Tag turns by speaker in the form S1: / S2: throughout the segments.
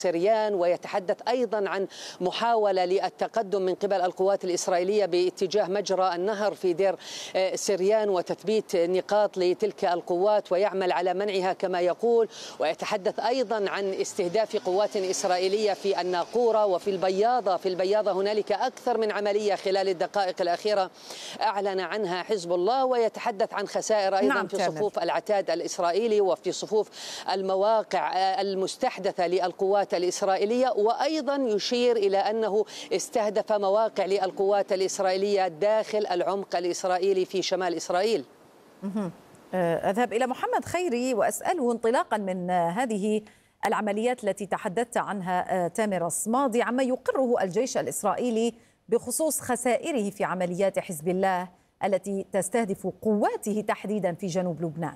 S1: سريان، ويتحدث أيضا عن محاولة للتقدم من قبل القوات الإسرائيلية باتجاه مجرى النهر في دير سريان وتثبيت نقاط لتلك القوات ويعمل على منعها كما يقول. ويتحدث أيضا عن استهداف قوات إسرائيلية في الناقورة وفي البياضة. في البياضة هنالك أكثر من عملية خلال الدقائق الأخيرة أعلن عنها حزب الله. ويتحدث عن خسائر أيضا في صفوف العتاد الإسرائيلي وفي صفوف المواقع المستحدثة للقوات الإسرائيلية. وأيضا يشير إلى أنه استهدف مواقع للقوات الإسرائيلية داخل العمق الإسرائيلي في شمال إسرائيل.
S2: أذهب إلى محمد خيري وأسأله انطلاقا من هذه العمليات التي تحدثت عنها تامر الصمادي عما يقره الجيش الإسرائيلي بخصوص خسائره في عمليات حزب الله التي تستهدف قواته تحديدا في جنوب لبنان.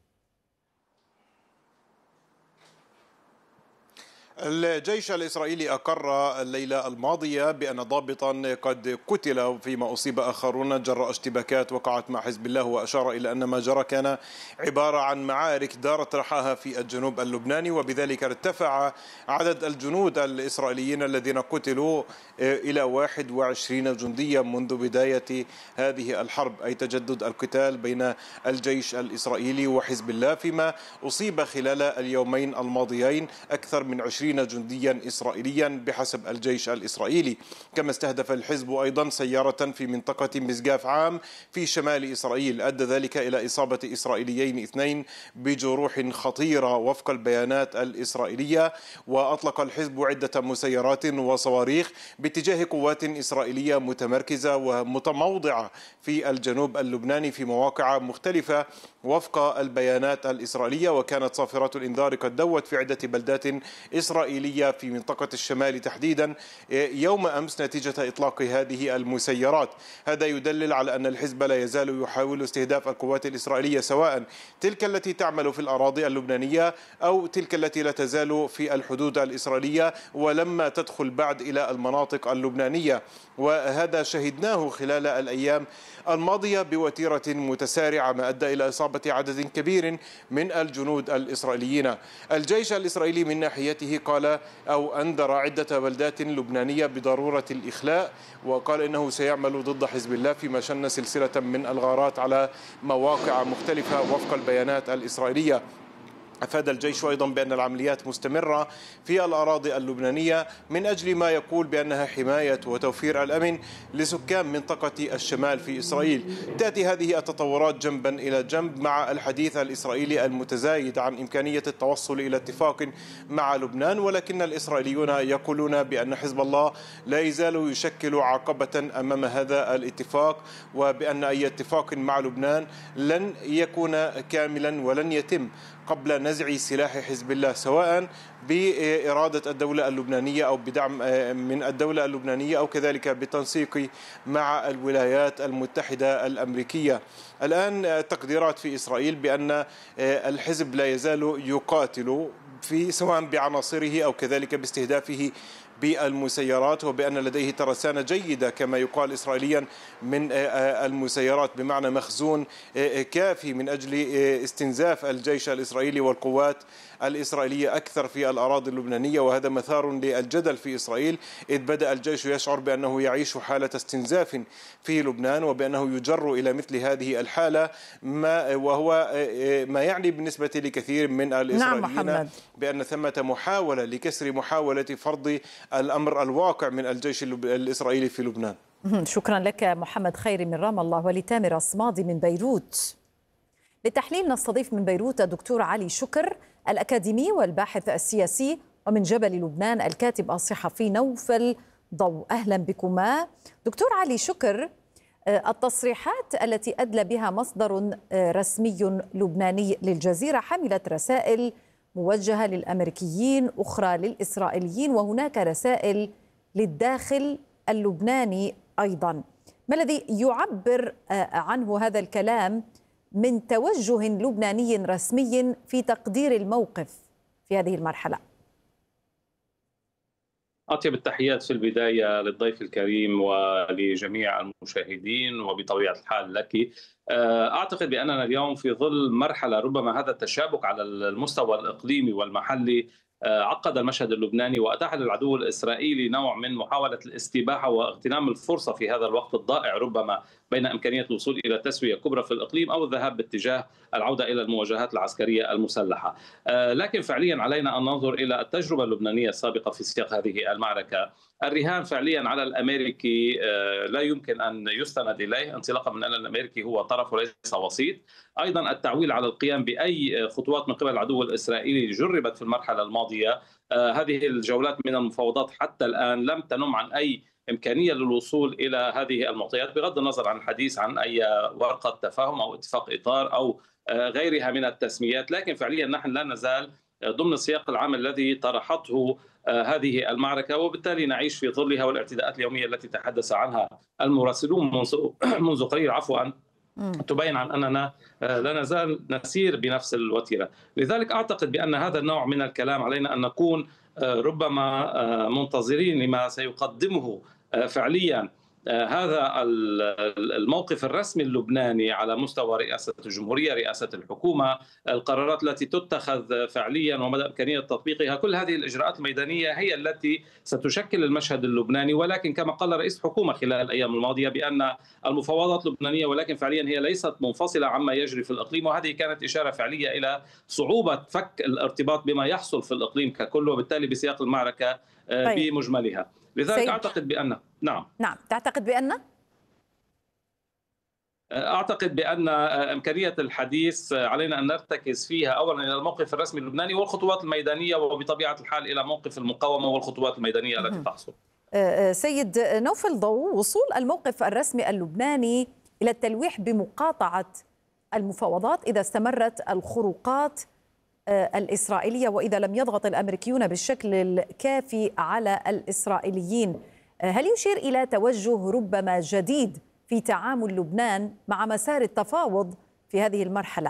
S3: الجيش الإسرائيلي أقر الليلة الماضية بأن ضابطا قد قتل فيما أصيب آخرون جراء اشتباكات وقعت مع حزب الله، وأشار إلى أن ما جرى كان عبارة عن معارك دارت رحاها في الجنوب اللبناني، وبذلك ارتفع عدد الجنود الإسرائيليين الذين قتلوا إلى 21 جنديا منذ بداية هذه الحرب، أي تجدد القتال بين الجيش الإسرائيلي وحزب الله، فيما أصيب خلال اليومين الماضيين أكثر من 20 جنديا إسرائيليا بحسب الجيش الإسرائيلي. كما استهدف الحزب أيضا سيارة في منطقة مسقاف عام في شمال إسرائيل، أدى ذلك إلى إصابة إسرائيليين 2 بجروح خطيرة وفق البيانات الإسرائيلية. وأطلق الحزب عدة مسيرات وصواريخ باتجاه قوات إسرائيلية متمركزة ومتموضعة في الجنوب اللبناني في مواقع مختلفة وفق البيانات الإسرائيلية. وكانت صافرات الإنذار قد دوت في عدة بلدات إسرائيلية في منطقة الشمال تحديدا يوم أمس نتيجة إطلاق هذه المسيرات. هذا يدلل على أن الحزب لا يزال يحاول استهداف القوات الإسرائيلية، سواء تلك التي تعمل في الأراضي اللبنانية أو تلك التي لا تزال في الحدود الإسرائيلية ولما تدخل بعد إلى المناطق اللبنانية. وهذا شهدناه خلال الأيام الماضية بوتيرة متسارعة، ما أدى إلى إصابة عدد كبير من الجنود الإسرائيليين. الجيش الإسرائيلي من ناحيته قال أو أنذر عدة بلدات لبنانية بضرورة الإخلاء، وقال إنه سيعمل ضد حزب الله، فيما شن سلسلة من الغارات على مواقع مختلفة وفق البيانات الإسرائيلية. أفاد الجيش أيضا بأن العمليات مستمرة في الأراضي اللبنانية من أجل ما يقول بأنها حماية وتوفير الأمن لسكان منطقة الشمال في إسرائيل. تأتي هذه التطورات جنبا إلى جنب مع الحديث الإسرائيلي المتزايد عن إمكانية التوصل إلى اتفاق مع لبنان، ولكن الإسرائيليون يقولون بأن حزب الله لا يزال يشكل عقبة أمام هذا الاتفاق، وبأن أي اتفاق مع لبنان لن يكون كاملا ولن يتم قبل نزع سلاح حزب الله، سواء بإرادة الدولة اللبنانية أو بدعم من الدولة اللبنانية أو كذلك بالتنسيق مع الولايات المتحدة الأمريكية. الآن التقديرات في إسرائيل بأن الحزب لا يزال يقاتل في سواء بعناصره أو كذلك باستهدافه بالمسيرات، وبأن لديه ترسانة جيدة كما يقال إسرائيليا من المسيرات، بمعنى مخزون كافي من أجل استنزاف الجيش الإسرائيلي والقوات الإسرائيلية أكثر في الأراضي اللبنانية. وهذا مثار للجدل في إسرائيل، إذ بدأ الجيش يشعر بأنه يعيش حالة استنزاف في لبنان، وبأنه يجر إلى مثل هذه الحالة وهو ما يعني بالنسبة لكثير من الإسرائيليين بأن ثمة محاولة لكسر محاولة فرض الأمر الواقع من الجيش الإسرائيلي في لبنان.
S2: شكرا لك محمد خيري من رام الله. ولتامر الصمادي من بيروت. للتحليل نستضيف من بيروت الدكتور علي شكر الأكاديمي والباحث السياسي، ومن جبل لبنان الكاتب الصحفي نوفل ضوء. أهلا بكما دكتور علي شكر. التصريحات التي أدلى بها مصدر رسمي لبناني للجزيرة حملت رسائل موجهة للأمريكيين، أخرى للإسرائيليين، وهناك رسائل للداخل اللبناني أيضا. ما الذي يعبر عنه هذا الكلام من توجه لبناني رسمي في تقدير الموقف في هذه المرحلة؟
S4: أطيب التحيات في البداية للضيف الكريم ولجميع المشاهدين، وبطبيعة الحال لك. أعتقد بأننا اليوم في ظل مرحلة ربما هذا التشابك على المستوى الإقليمي والمحلي عقد المشهد اللبناني وأتاح للعدو الإسرائيلي نوع من محاولة الاستباحة واغتنام الفرصة في هذا الوقت الضائع، ربما بين إمكانية الوصول إلى تسوية كبرى في الإقليم أو الذهاب باتجاه العودة إلى المواجهات العسكرية المسلحة. لكن فعليا علينا أن ننظر إلى التجربة اللبنانية السابقة في سياق هذه المعركة. الرهان فعليا على الأمريكي لا يمكن أن يستند إليه، انطلاقا من أن الأمريكي هو طرف وليس وسيط. أيضا التعويل على القيام بأي خطوات من قبل العدو الإسرائيلي جربت في المرحلة الماضية. هذه الجولات من المفاوضات حتى الآن لم تنم عن أي إمكانية للوصول إلى هذه المعطيات، بغض النظر عن الحديث عن أي ورقة تفاهم أو اتفاق إطار أو غيرها من التسميات. لكن فعليا نحن لا نزال ضمن السياق العام الذي طرحته هذه المعركة، وبالتالي نعيش في ظلها. والاعتداءات اليومية التي تحدث عنها المراسلون منذ قليل تبين عن أننا لا نزال نسير بنفس الوتيرة. لذلك أعتقد بأن هذا النوع من الكلام علينا أن نكون ربما منتظرين لما سيقدمه فعليا هذا الموقف الرسمي اللبناني على مستوى رئاسة الجمهورية، رئاسة الحكومة، القرارات التي تتخذ فعليا ومدى إمكانية تطبيقها. كل هذه الإجراءات الميدانية هي التي ستشكل المشهد اللبناني. ولكن كما قال رئيس الحكومة خلال الأيام الماضية بأن المفاوضات لبنانية، ولكن فعليا هي ليست منفصلة عما يجري في الإقليم، وهذه كانت إشارة فعلية إلى صعوبة فك الارتباط بما يحصل في الإقليم ككل، وبالتالي بسياق المعركة بمجملها. لذلك أعتقد بأن أعتقد بأن إمكانية الحديث علينا أن نرتكز فيها أولا إلى الموقف الرسمي اللبناني والخطوات الميدانية، وبطبيعة الحال إلى موقف المقاومة والخطوات الميدانية التي تحصل.
S2: سيد نوفل ضو، وصول الموقف الرسمي اللبناني إلى التلويح بمقاطعة المفاوضات إذا استمرت الخروقات الإسرائيلية وإذا لم يضغط الأمريكيون بالشكل الكافي على الإسرائيليين، هل يشير إلى توجه ربما جديد في تعامل لبنان مع مسار التفاوض في هذه المرحلة؟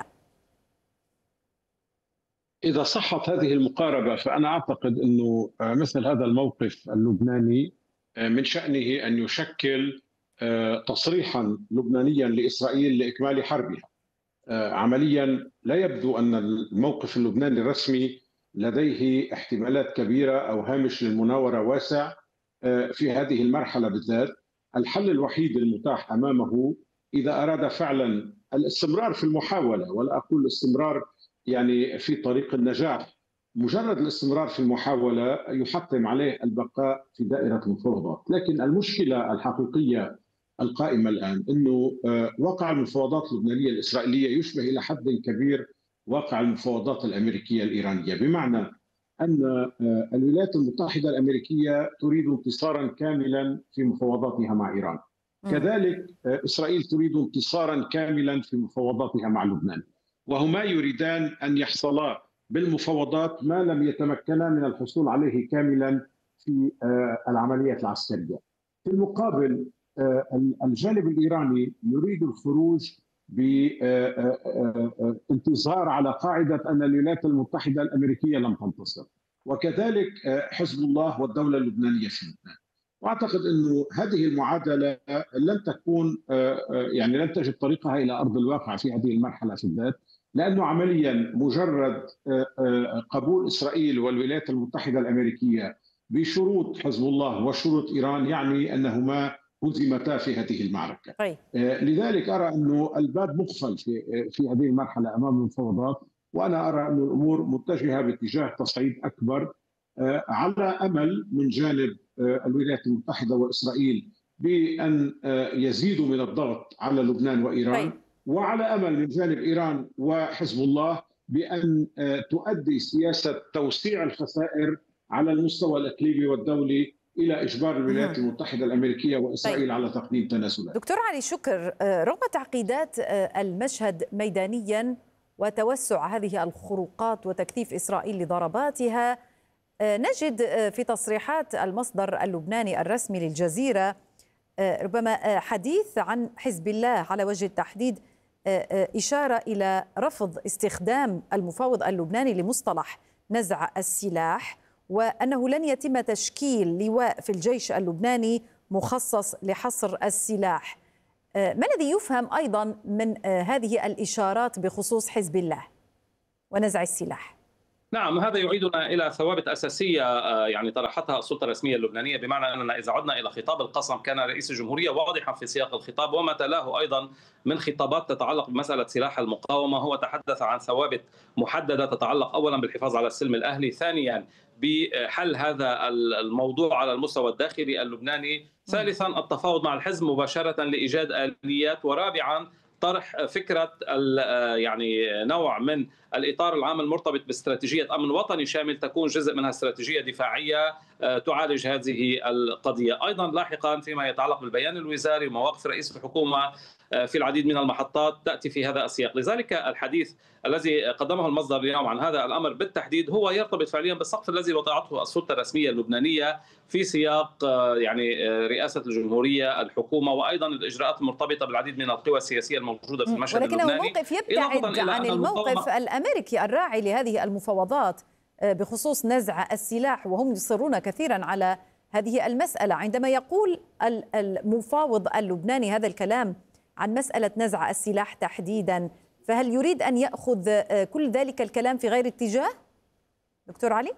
S5: إذا صحت هذه المقاربة فأنا أعتقد أنه مثل هذا الموقف اللبناني من شأنه أن يشكل تصريحا لبنانيا لإسرائيل لإكمال حربها. عمليا لا يبدو أن الموقف اللبناني الرسمي لديه احتمالات كبيرة أو هامش للمناورة واسع في هذه المرحلة بالذات. الحل الوحيد المتاح أمامه إذا أراد فعلا الاستمرار في المحاولة، ولا أقول الاستمرار يعني في طريق النجاح، مجرد الاستمرار في المحاولة يحتم عليه البقاء في دائرة المفاوضات. لكن المشكلة الحقيقية القائمة الآن أنه واقع المفاوضات اللبنانية الإسرائيلية يشبه إلى حد كبير واقع المفاوضات الأمريكية الإيرانية، بمعنى أن الولايات المتحدة الأمريكية تريد انتصارا كاملا في مفاوضاتها مع إيران، كذلك إسرائيل تريد انتصارا كاملا في مفاوضاتها مع لبنان، وهما يريدان أن يحصلا بالمفاوضات ما لم يتمكنا من الحصول عليه كاملا في العمليات العسكرية. في المقابل الجانب الإيراني يريد الخروج بانتظار على قاعدة أن الولايات المتحدة الأمريكية لم تنتصر، وكذلك حزب الله والدولة اللبنانية في لبنان. وأعتقد أنه هذه المعادلة لن تكون يعني لن تجد طريقها إلى أرض الواقع في هذه المرحلة في الذات، لأنه عمليا مجرد قبول إسرائيل والولايات المتحدة الأمريكية بشروط حزب الله وشروط إيران يعني أنهما هزمتا في هذه المعركة. لذلك أرى أنه الباب مقفل في هذه المرحلة أمام المفاوضات، وأنا أرى أن الأمور متجهة باتجاه تصعيد أكبر على أمل من جانب الولايات المتحدة وإسرائيل بأن يزيدوا من الضغط على لبنان وإيران، وعلى أمل من جانب إيران وحزب الله بأن تؤدي سياسة توسيع الخسائر على المستوى الإقليمي والدولي إلى إجبار الولايات المتحدة الأمريكية وإسرائيل على تقديم تنازلات.
S2: دكتور علي شكر، رغم تعقيدات المشهد ميدانيا وتوسع هذه الخروقات وتكثيف إسرائيل لضرباتها، نجد في تصريحات المصدر اللبناني الرسمي للجزيرة ربما حديث عن حزب الله على وجه التحديد، إشارة إلى رفض استخدام المفاوض اللبناني لمصطلح نزع السلاح، وأنه لن يتم تشكيل لواء في الجيش اللبناني مخصص لحصر السلاح. ما الذي يفهم أيضا من هذه الإشارات بخصوص حزب الله ونزع السلاح؟
S4: نعم، هذا يعيدنا إلى ثوابت أساسية يعني طرحتها السلطة الرسمية اللبنانية، بمعنى أننا إذا عدنا إلى خطاب القسم كان رئيس الجمهورية واضحا في سياق الخطاب، وما تلاه أيضا من خطابات تتعلق بمسألة سلاح المقاومة. هو تحدث عن ثوابت محددة تتعلق أولا بالحفاظ على السلم الأهلي، ثانيا بحل هذا الموضوع على المستوى الداخلي اللبناني، ثالثا التفاوض مع الحزب مباشرة لإيجاد آليات، ورابعا طرح فكرة يعني نوع من الإطار العام المرتبط باستراتيجية أمن وطني شامل تكون جزء منها استراتيجية دفاعية تعالج هذه القضية. أيضا لاحقا فيما يتعلق بالبيان الوزاري ومواقف رئيس الحكومة في العديد من المحطات تأتي في هذا السياق. لذلك الحديث الذي قدمه المصدر اليوم عن هذا الأمر بالتحديد هو يرتبط فعليا بالسقف الذي وضعته السلطة الرسمية اللبنانية في سياق يعني رئاسة الجمهورية، الحكومة، وأيضا الإجراءات المرتبطة بالعديد من القوى السياسية الموجودة في المشهد اللبناني،
S2: ولكنه موقف يبتعد عن الموقف الأمريكي الراعي لهذه المفاوضات بخصوص نزع السلاح، وهم يصرون كثيرا على هذه المسألة. عندما يقول المفاوض اللبناني هذا الكلام عن مسألة نزع السلاح تحديدا، فهل يريد أن يأخذ كل ذلك الكلام في غير اتجاه؟ دكتور علي؟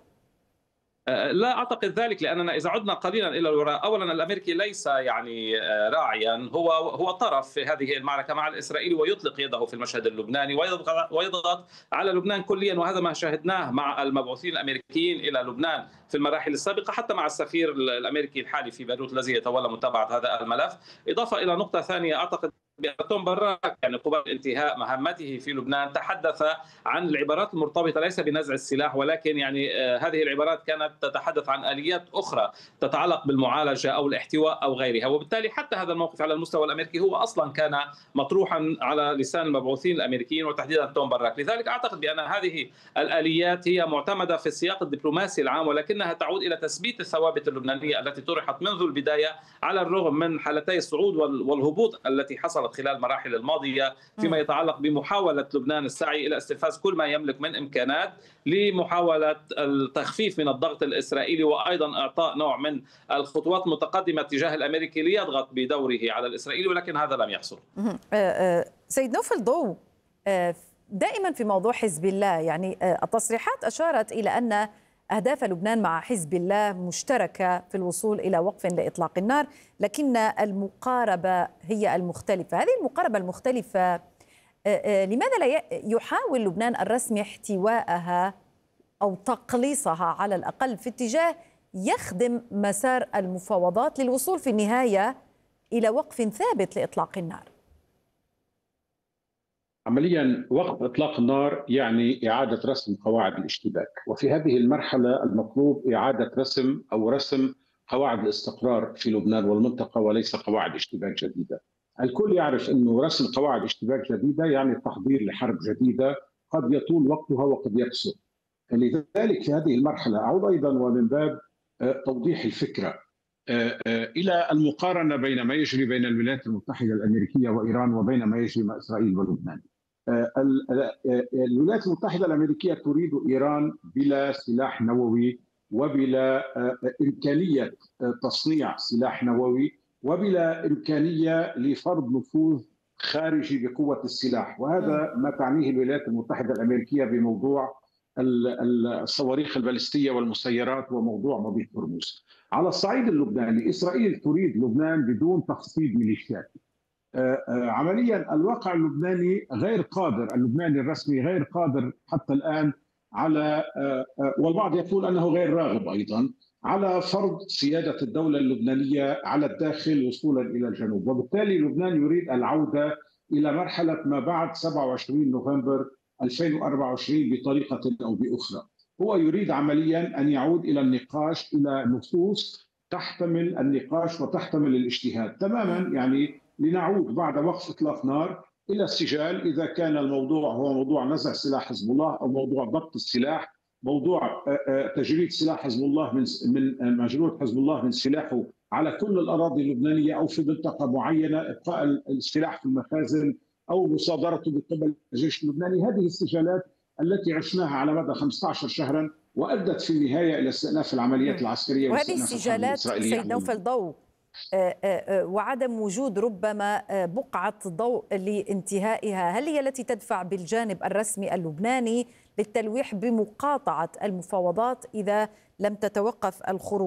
S4: لا أعتقد ذلك، لأننا إذا عدنا قليلا إلى الوراء، أولا الأمريكي ليس يعني راعيا، هو طرف في هذه المعركة مع الإسرائيلي ويطلق يده في المشهد اللبناني ويضغط على لبنان كليا، وهذا ما شاهدناه مع المبعوثين الأمريكيين إلى لبنان في المراحل السابقة، حتى مع السفير الأمريكي الحالي في بيروت الذي يتولى متابعة هذا الملف. إضافة إلى نقطة ثانية، أعتقد توم براك يعني قبل انتهاء مهمته في لبنان تحدث عن العبارات المرتبطة ليس بنزع السلاح، ولكن يعني هذه العبارات كانت تتحدث عن آليات أخرى تتعلق بالمعالجة أو الاحتواء أو غيرها، وبالتالي حتى هذا الموقف على المستوى الأمريكي هو أصلا كان مطروحا على لسان المبعوثين الأمريكيين وتحديدا توم براك. لذلك أعتقد بأن هذه الآليات هي معتمدة في السياق الدبلوماسي العام، ولكنها تعود إلى تثبيت الثوابت اللبنانية التي طرحت منذ البداية على الرغم من حالتي الصعود والهبوط التي حصلت خلال المراحل الماضية فيما يتعلق بمحاولة لبنان السعي إلى استنفاذ كل ما يملك من إمكانات لمحاولة التخفيف من الضغط الإسرائيلي، وأيضا إعطاء نوع من الخطوات المتقدمة تجاه الأمريكي ليضغط بدوره على الإسرائيلي، ولكن هذا لم يحصل.
S2: سيد نوفل ضو، دائما في موضوع حزب الله، يعني التصريحات أشارت إلى أن أهداف لبنان مع حزب الله مشتركة في الوصول إلى وقف لإطلاق النار، لكن المقاربة هي المختلفة. هذه المقاربة المختلفة لماذا لا يحاول لبنان الرسمي احتوائها أو تقليصها على الأقل في اتجاه يخدم مسار المفاوضات للوصول في النهاية إلى وقف ثابت لإطلاق النار؟
S5: عمليا وقف إطلاق النار يعني إعادة رسم قواعد الاشتباك، وفي هذه المرحلة المطلوب إعادة رسم قواعد الاستقرار في لبنان والمنطقة وليس قواعد اشتباك جديدة. الكل يعرف أنه رسم قواعد اشتباك جديدة يعني التحضير لحرب جديدة قد يطول وقتها وقد يقصر. لذلك في هذه المرحلة أعود أيضا ومن باب توضيح الفكرة إلى المقارنة بين ما يجري بين الولايات المتحدة الأمريكية وإيران وبين ما يجري مع إسرائيل ولبنان. الولايات المتحدة الأمريكية تريد إيران بلا سلاح نووي وبلا إمكانية تصنيع سلاح نووي وبلا إمكانية لفرض نفوذ خارجي بقوة السلاح، وهذا ما تعنيه الولايات المتحدة الأمريكية بموضوع الصواريخ البالستية والمسيرات وموضوع مضيق هرمز. على الصعيد اللبناني إسرائيل تريد لبنان بدون تخصيب ميليشيات. عمليا الواقع اللبناني غير قادر، اللبناني الرسمي غير قادر حتى الآن على، والبعض يقول أنه غير راغب أيضا على فرض سيادة الدولة اللبنانية على الداخل وصولا إلى الجنوب، وبالتالي لبنان يريد العودة إلى مرحلة ما بعد 27 نوفمبر 2024 بطريقة أو بأخرى. هو يريد عمليا أن يعود إلى النقاش، إلى نصوص تحتمل النقاش وتحتمل الاجتهاد تماما، يعني لنعود بعد وقف إطلاق نار إلى السجال إذا كان الموضوع هو موضوع نزع سلاح حزب الله أو موضوع ضبط السلاح، موضوع تجريد سلاح حزب الله من مجرود حزب الله من سلاحه على كل الأراضي اللبنانية أو في منطقة معينة، إبقاء السلاح في المخازن أو مصادرته بقبل الجيش اللبناني. هذه السجالات التي عشناها على مدى 15 شهرا وأدت في النهاية إلى استئناف العمليات العسكرية
S2: وهذه السجالات سيد نوفل ضو وعدم وجود ربما بقعة ضوء لانتهائها، هل هي التي تدفع بالجانب الرسمي اللبناني للتلويح بمقاطعة المفاوضات إذا لم تتوقف الخروج